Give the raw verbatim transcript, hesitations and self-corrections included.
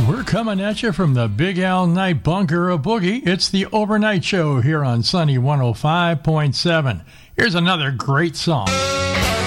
We're coming at you from the Big Al Night Bunker of Boogie. It's the Overnight Show here on Sunny one oh five point seven. Here's another great song.